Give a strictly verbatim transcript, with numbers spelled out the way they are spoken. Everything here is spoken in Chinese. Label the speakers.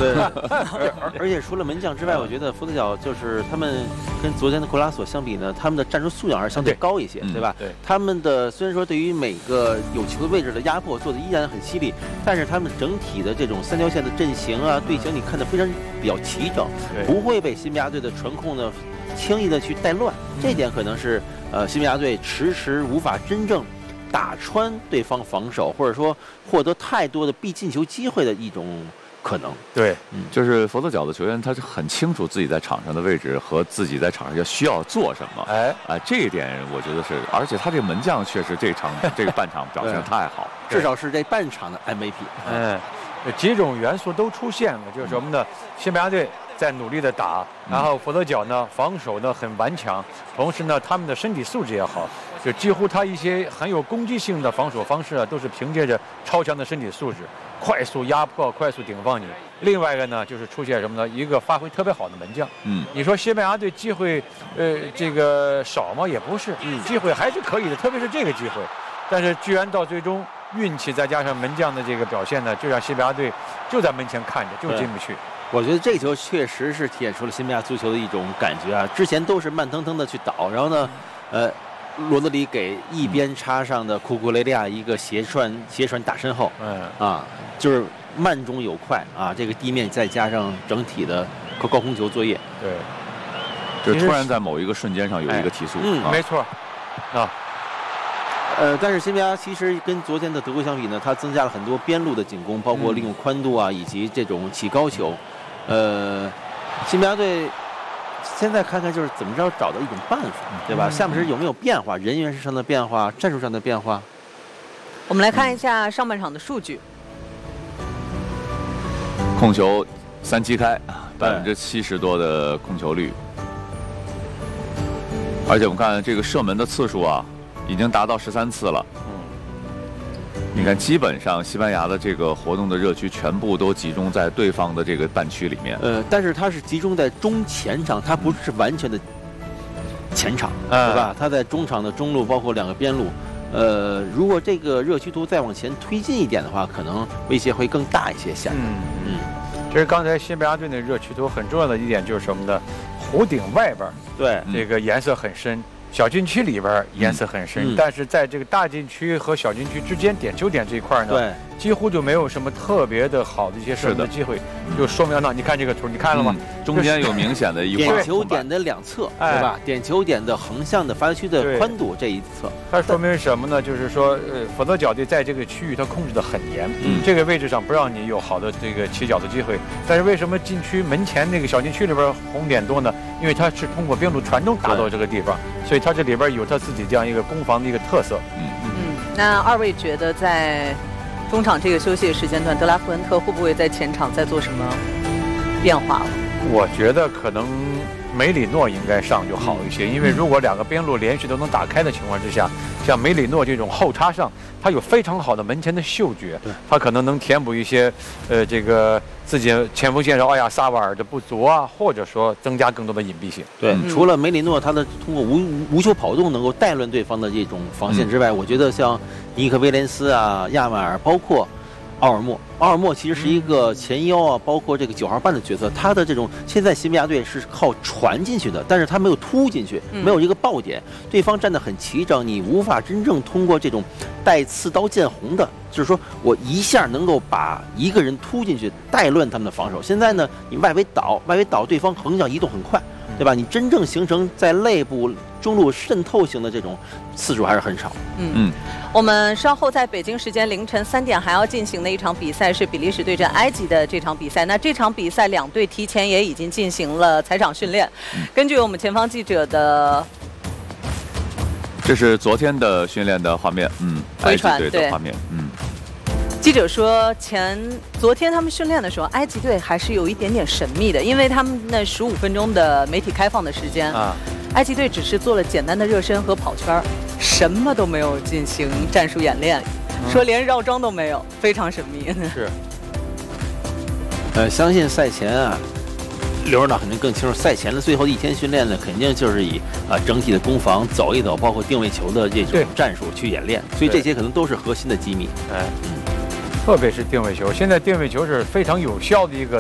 Speaker 1: 对，而而且除了门将之外，我觉得佛得角就是他们跟昨天的库拉索相比呢，他们的战术素养还是相对高一些，对, 对吧？
Speaker 2: 对，
Speaker 1: 他们的虽然说对于每个有球的位置的压迫做的依然很犀利，但是他们整体的这种三条线的阵型啊、队形，你看得非常比较齐整，不会被辛比亚队的传控呢轻易的去带乱。这一点可能是呃辛比亚队迟迟无法真正打穿对方防守，或者说获得太多的必进球机会的一种可能。
Speaker 2: 对，
Speaker 3: 嗯，就是佛得角的球员，他是很清楚自己在场上的位置和自己在场上要需要做什么。
Speaker 2: 哎，
Speaker 3: 啊，这一点我觉得是，而且他这个门将确实这场这个半场表现太好，
Speaker 1: 至少是这半场的 M V P。
Speaker 2: 嗯，几种元素都出现了，就是什么呢？辛比亚队在努力的打，然后佛得角呢防守呢很顽强，同时呢他们的身体素质也好，就几乎他一些很有攻击性的防守方式啊，都是凭借着超强的身体素质，快速压迫、快速顶放你。另外一个呢，就是出现什么呢？一个发挥特别好的门将。
Speaker 3: 嗯，
Speaker 2: 你说西班牙队机会，呃，这个少吗？也不是，嗯，机会还是可以的，特别是这个机会。但是居然到最终运气再加上门将的这个表现呢，就让西班牙队就在门前看着，就进不去。
Speaker 1: 我觉得这个球确实是体现出了西班牙足球的一种感觉啊！之前都是慢腾腾的去倒，然后呢，呃，罗德里给一边插上的库库雷利亚一个斜传，斜传打身后，
Speaker 2: 嗯
Speaker 1: 啊，就是慢中有快啊！这个地面再加上整体的高高空球作业，
Speaker 2: 对，
Speaker 3: 就突然在某一个瞬间上有一个提速，
Speaker 2: 嗯，
Speaker 3: 啊、
Speaker 2: 没错，啊。
Speaker 1: 呃，但是西班牙其实跟昨天的德国相比呢，它增加了很多边路的进攻，包括利用宽度啊，以及这种起高球。呃，西班牙队现在看看就是怎么着找到一种办法，对吧？下半时有没有变化？人员上的变化，战术上的变化？
Speaker 4: 我们来看一下上半场的数据。
Speaker 3: 控球三七开，百分之七十多的控球率，而且我们看这个射门的次数啊。已经达到十三次了。嗯，你看，基本上西班牙的这个活动的热区全部都集中在对方的这个半区里面。
Speaker 1: 呃，但是它是集中在中前场，它不是完全的前场，
Speaker 2: 嗯、
Speaker 1: 对吧？它在中场的中路，包括两个边路。呃，如果这个热区图再往前推进一点的话，可能威胁会更大一些。下
Speaker 2: 嗯
Speaker 1: 嗯，
Speaker 2: 其实刚才西班牙队的热区图很重要的一点就是什么呢？弧顶外边，
Speaker 1: 对，
Speaker 2: 这个颜色很深。小禁区里边颜色很深，嗯、但是在这个大禁区和小禁区之间点球点这一块呢，
Speaker 1: 对，
Speaker 2: 几乎就没有什么特别的好的一些射门的机会，就说明了，你看这个图，你看了吗？
Speaker 3: 嗯、中间有明显的一块
Speaker 1: 点球点的两侧，对吧？点球点的横向的发球区的宽度这一侧，
Speaker 2: 它说明什么呢？就是说，呃，佛得角队在这个区域它控制的很严，
Speaker 3: 嗯，
Speaker 2: 这个位置上不让你有好的这个起脚的机会。但是为什么禁区门前那个小禁区里边红点多呢？因为它是通过边路传中打到这个地方，所以它这里边有它自己这样一个攻防的一个特色。
Speaker 4: 嗯嗯，那二位觉得在中场这个休息的时间段，德拉夫恩特会不会在前场再做什么变化了？
Speaker 2: 我觉得可能梅里诺应该上就好一些，因为如果两个边路连续都能打开的情况之下，像梅里诺这种后插上，他有非常好的门前的嗅觉，他可能能填补一些呃这个自己前锋线上奥亚萨瓦尔的不足啊，或者说增加更多的隐蔽性。
Speaker 1: 对，嗯、除了梅里诺他的通过无无球跑动能够带乱对方的这种防线之外，嗯、我觉得像尼克威廉斯啊、亚马尔，包括奥尔默，奥尔默其实是一个前腰啊，包括这个九号半的角色。他的这种现在西班牙队是靠传进去的，但是他没有突进去，没有一个爆点，对方站得很齐整，你无法真正通过这种带刺刀见红的，就是说我一下能够把一个人突进去，带乱他们的防守。现在呢，你外围倒，外围倒，对方横向移动很快，对吧？你真正形成在内部中路渗透型的这种次数还是很少。
Speaker 4: 嗯嗯。我们稍后在北京时间凌晨三点还要进行的一场比赛是比利时对阵埃及的这场比赛。那这场比赛两队提前也已经进行了踩场训练。根据我们前方记者的，
Speaker 3: 这是昨天的训练的画面，嗯，埃及队的画面，嗯。
Speaker 4: 记者说，前昨天他们训练的时候，埃及队还是有一点点神秘的，因为他们那十五分钟的媒体开放的时间啊，埃及队只是做了简单的热身和跑圈，什么都没有进行战术演练，嗯、说连绕桩都没有，非常神秘。
Speaker 2: 是。
Speaker 1: 呃，相信赛前啊，刘指导肯定更清楚，赛前的最后一天训练呢，肯定就是以啊、呃、整体的攻防走一走，包括定位球的这种战术去演练，所以这些可能都是核心的机密。
Speaker 2: 哎，嗯。特别是定位球，现在定位球是非常有效的一个